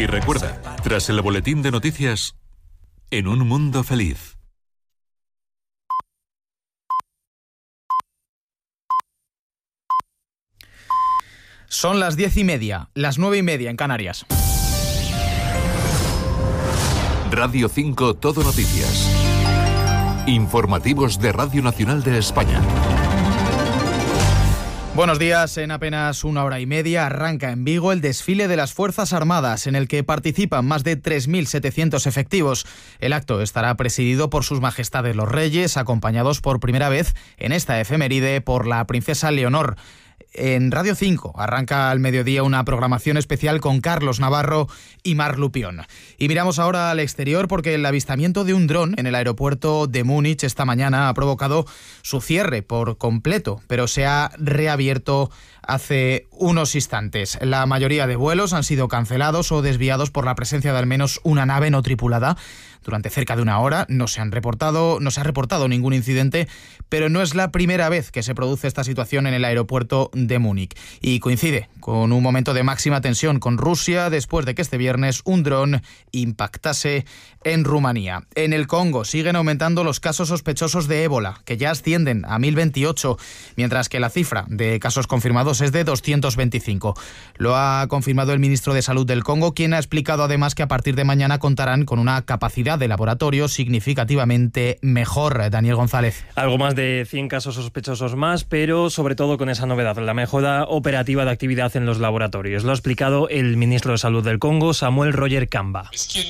Y recuerda, tras el boletín de noticias, En un mundo feliz. Son las 10:30, las 9:30 en Canarias. Radio 5 Todo Noticias. Informativos de Radio Nacional de España. Buenos días. En apenas una hora y media arranca en Vigo el desfile de las Fuerzas Armadas, en el que participan más de 3.700 efectivos. El acto estará presidido por sus majestades los reyes, acompañados por primera vez en esta efeméride por la princesa Leonor. En Radio 5 arranca al mediodía una programación especial con Carlos Navarro y Mar Lupión. Y miramos ahora al exterior porque el avistamiento de un dron en el aeropuerto de Múnich esta mañana ha provocado su cierre por completo, pero se ha reabierto hace unos instantes. La mayoría de vuelos han sido cancelados o desviados por la presencia de al menos una nave no tripulada. Durante cerca de una hora no se ha reportado ningún incidente, pero no es la primera vez que se produce esta situación en el aeropuerto de Múnich. Y coincide con un momento de máxima tensión con Rusia después de que este viernes un dron impactase en Rumanía. En el Congo siguen aumentando los casos sospechosos de ébola, que ya ascienden a 1.028, mientras que la cifra de casos confirmados es de 225. Lo ha confirmado el ministro de Salud del Congo, quien ha explicado además que a partir de mañana contarán con una capacidad de laboratorio significativamente mejor. Daniel González. Algo más de 100 casos sospechosos más, pero sobre todo con esa novedad, la mejora operativa de actividad en los laboratorios. Lo ha explicado el ministro de Salud del Congo, Samuel Roger Kamba.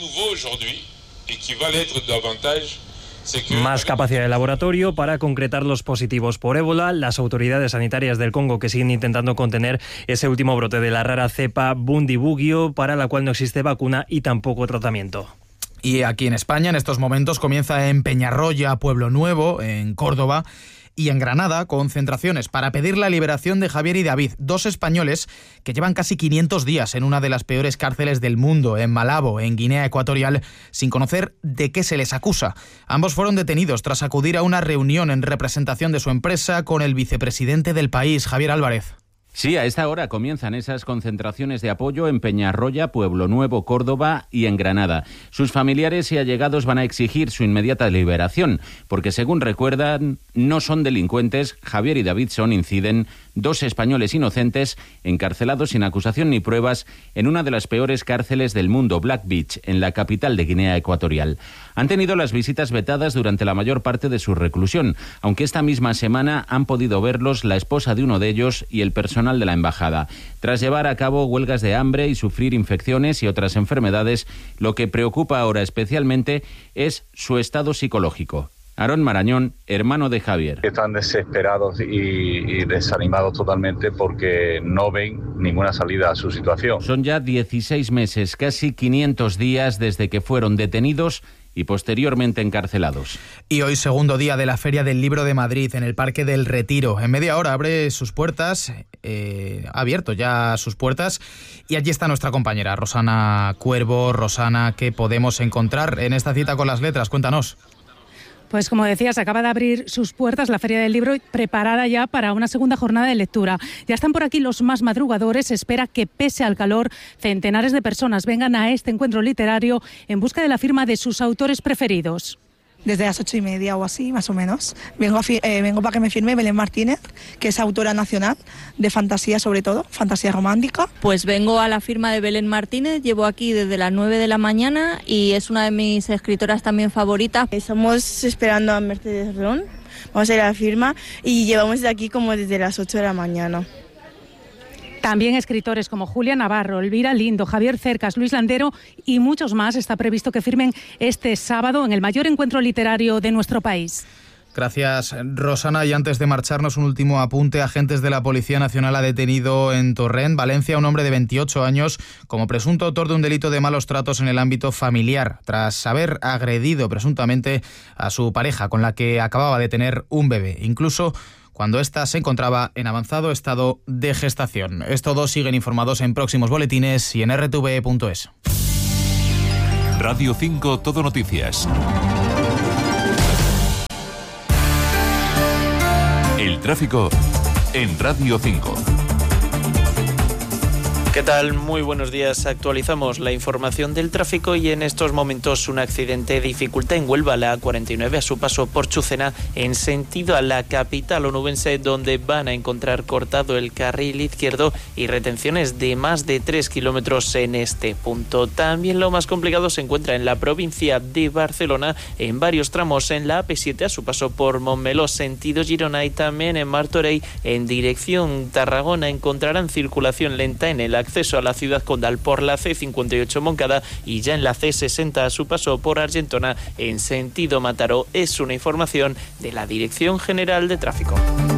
Más capacidad de laboratorio para concretar los positivos por ébola. Las autoridades sanitarias del Congo que siguen intentando contener ese último brote de la rara cepa Bundibugyo, para la cual no existe vacuna y tampoco tratamiento. Y aquí en España, en estos momentos, comienza en Peñarroya, Pueblo Nuevo, en Córdoba, y en Granada, concentraciones para pedir la liberación de Javier y David, dos españoles que llevan casi 500 días en una de las peores cárceles del mundo, en Malabo, en Guinea Ecuatorial, sin conocer de qué se les acusa. Ambos fueron detenidos tras acudir a una reunión en representación de su empresa con el vicepresidente del país, Javier Álvarez. Sí, a esta hora comienzan esas concentraciones de apoyo en Peñarroya, Pueblo Nuevo, Córdoba y en Granada. Sus familiares y allegados van a exigir su inmediata liberación, porque según recuerdan, no son delincuentes. Javier y David inciden, dos españoles inocentes encarcelados sin acusación ni pruebas en una de las peores cárceles del mundo, Black Beach, en la capital de Guinea Ecuatorial. Han tenido las visitas vetadas durante la mayor parte de su reclusión, aunque esta misma semana han podido verlos la esposa de uno de ellos y el personal de la embajada. Tras llevar a cabo huelgas de hambre y sufrir infecciones y otras enfermedades, lo que preocupa ahora especialmente es su estado psicológico. Aarón Marañón, hermano de Javier. Están desesperados y desanimados totalmente porque no ven ninguna salida a su situación. Son ya 16 meses, casi 500 días desde que fueron detenidos y posteriormente encarcelados. Y hoy, segundo día de la Feria del Libro de Madrid, en el Parque del Retiro. En media hora abre sus puertas, ha abierto ya sus puertas, y allí está nuestra compañera Rosana Cuervo. Rosana, ¿qué podemos encontrar en esta cita con las letras? Cuéntanos. Pues como decías, acaba de abrir sus puertas la Feria del Libro, preparada ya para una segunda jornada de lectura. Ya están por aquí los más madrugadores. Se espera que, pese al calor, centenares de personas vengan a este encuentro literario en busca de la firma de sus autores preferidos. Desde las 8:30 o así, más o menos. Vengo para que me firme Belén Martínez, que es autora nacional de fantasía, sobre todo, fantasía romántica. Pues vengo a la firma de Belén Martínez, llevo aquí desde las 9 de la mañana y es una de mis escritoras también favoritas. Estamos esperando a Mercedes Ron, vamos a ir a la firma y llevamos de aquí como desde las 8 de la mañana. También escritores como Julia Navarro, Elvira Lindo, Javier Cercas, Luis Landero y muchos más está previsto que firmen este sábado en el mayor encuentro literario de nuestro país. Gracias, Rosana. Y antes de marcharnos, un último apunte. Agentes de la Policía Nacional ha detenido en Torrent, Valencia, a un hombre de 28 años como presunto autor de un delito de malos tratos en el ámbito familiar, tras haber agredido presuntamente a su pareja, con la que acababa de tener un bebé, incluso cuando ésta se encontraba en avanzado estado de gestación. Es todo. Siguen informados en próximos boletines y en rtve.es. Radio 5 Todo Noticias. El tráfico en Radio 5. ¿Qué tal? Muy buenos días. Actualizamos la información del tráfico y en estos momentos un accidente dificulta en Huelva la A49 a su paso por Chucena en sentido a la capital onubense, donde van a encontrar cortado el carril izquierdo y retenciones de más de 3 kilómetros en este punto. También lo más complicado se encuentra en la provincia de Barcelona, en varios tramos en la AP7 a su paso por Montmeló sentido Girona, y también en Martorell en dirección Tarragona encontrarán circulación lenta en el acceso a la ciudad condal por la C58 Moncada y ya en la C60 a su paso por Argentona en sentido Mataró. Es una información de la Dirección General de Tráfico.